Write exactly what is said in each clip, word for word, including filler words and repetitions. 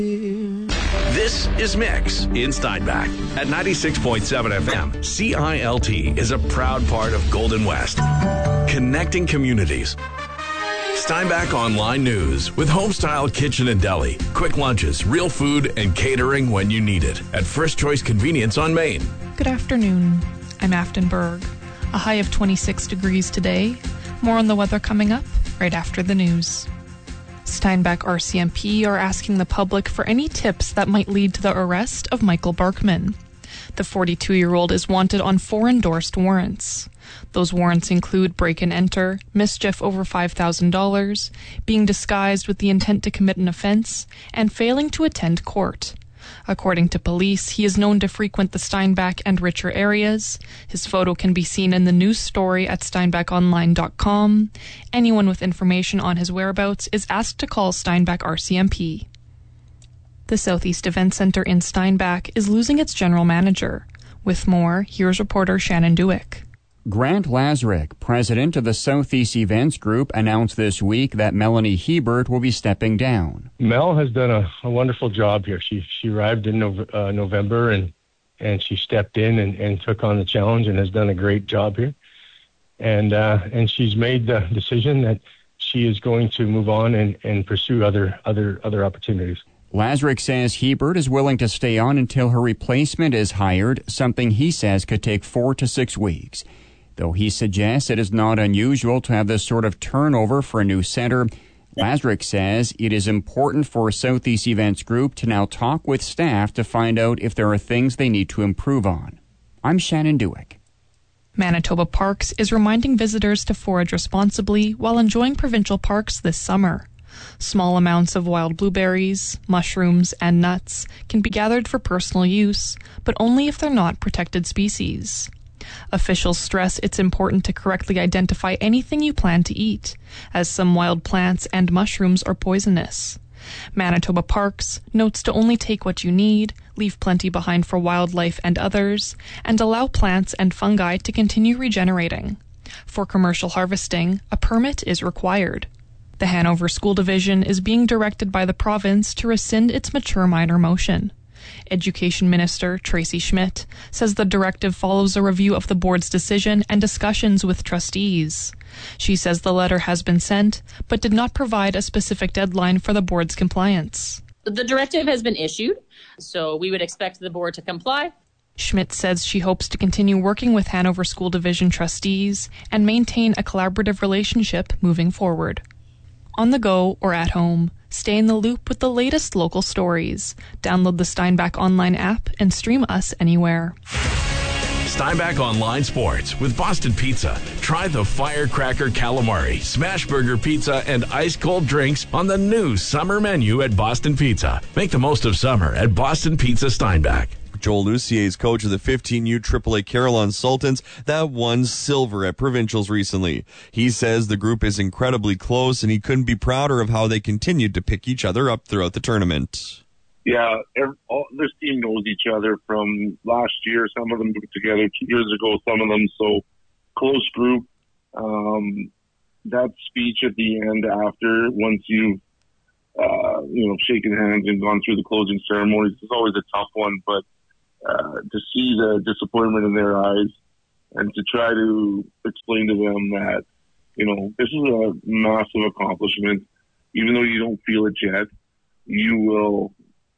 This is Mix in Steinbach at ninety-six point seven F M. C I L T is a proud part of Golden West, connecting communities. Steinbach Online News with Homestyle Kitchen and Deli. Quick lunches, real food, and catering when you need it at First Choice Convenience on Main. Good afternoon. I'm Afton Berg. A high of twenty-six degrees today. More on the weather coming up right after the news. Steinbach R C M P are asking the public for any tips that might lead to the arrest of Michael Barkman. The forty-two-year-old is wanted on four endorsed warrants. Those warrants include break and enter, mischief over five thousand dollars, being disguised with the intent to commit an offense, and failing to attend court. According to police, he is known to frequent the Steinbach and Richer areas. His photo can be seen in the news story at steinbach online dot com. Anyone with information on his whereabouts is asked to call Steinbach R C M P. The Southeast Event Center in Steinbach is losing its general manager. With more, here's reporter Shannon Dewick. Grant Lazarick, president of the Southeast Events Group, announced this week that Melanie Hebert will be stepping down. Mel has done a, a wonderful job here. She she arrived in Nov- uh, November and, and she stepped in and, and took on the challenge and has done a great job here. And uh, and she's made the decision that she is going to move on and, and pursue other other other opportunities. Lazarick says Hebert is willing to stay on until her replacement is hired, something he says could take four to six weeks. Though he suggests it is not unusual to have this sort of turnover for a new center, Lazarick says it is important for Southeast Events Group to now talk with staff to find out if there are things they need to improve on. I'm Shannon Dewick. Manitoba Parks is reminding visitors to forage responsibly while enjoying provincial parks this summer. Small amounts of wild blueberries, mushrooms, and nuts can be gathered for personal use, but only if they're not protected species. Officials stress it's important to correctly identify anything you plan to eat, as some wild plants and mushrooms are poisonous. Manitoba Parks notes to only take what you need, leave plenty behind for wildlife and others, and allow plants and fungi to continue regenerating. For commercial harvesting, a permit is required. The Hanover School Division is being directed by the province to rescind its mature minor motion. Education Minister Tracy Schmidt says the directive follows a review of the board's decision and discussions with trustees. She says the letter has been sent, but did not provide a specific deadline for the board's compliance. The directive has been issued, so we would expect the board to comply. Schmidt says she hopes to continue working with Hanover School Division trustees and maintain a collaborative relationship moving forward. On the go or at home, stay in the loop with the latest local stories. Download the Steinbach Online app and stream us anywhere. Steinbach Online Sports with Boston Pizza. Try the Firecracker Calamari, Smash Burger Pizza, and ice cold drinks on the new summer menu at Boston Pizza. Make the most of summer at Boston Pizza Steinbach. Joel Lucier is coach of the fifteen U triple A Carillon Sultans that won silver at provincials recently. He says the group is incredibly close and he couldn't be prouder of how they continued to pick each other up throughout the tournament. Yeah, every, all, this team knows each other from last year. Some of them moved together two years ago, some of them. So close group. Um, that speech at the end after, once you've uh, you know, shaken hands and gone through the closing ceremonies, is always a tough one, but Uh, to see the disappointment in their eyes and to try to explain to them that, you know, this is a massive accomplishment. Even though you don't feel it yet, you will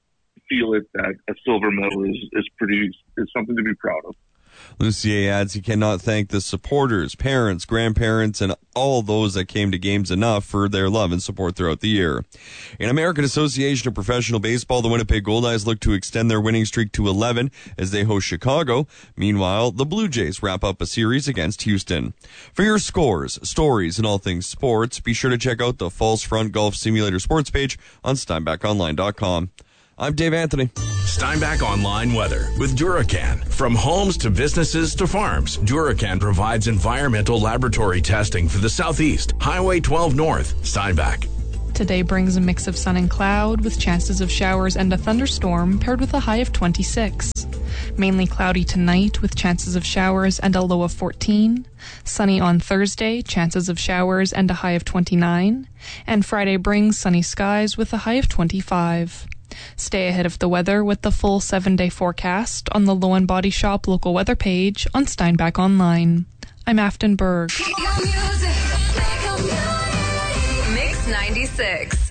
feel it that a silver medal is, is pretty, is something to be proud of. Lucier adds he cannot thank the supporters, parents, grandparents, and all those that came to games enough for their love and support throughout the year. In American Association of Professional Baseball, the Winnipeg Goldeyes look to extend their winning streak to eleven as they host Chicago. Meanwhile, the Blue Jays wrap up a series against Houston. For your scores, stories, and all things sports, be sure to check out the False Front Golf Simulator sports page on steinbach online dot com. I'm Dave Anthony. Steinbach Online Weather with Duracan. From homes to businesses to farms, Duracan provides environmental laboratory testing for the Southeast. Highway twelve North, Steinbach. Today brings a mix of sun and cloud with chances of showers and a thunderstorm paired with a high of twenty-six. Mainly cloudy tonight with chances of showers and a low of fourteen. Sunny on Thursday, chances of showers and a high of twenty-nine. And Friday brings sunny skies with a high of twenty-five. Stay ahead of the weather with the full seven-day forecast on the Low and Body Shop local weather page on Steinbach Online. I'm Afton Berg. Mix ninety-six.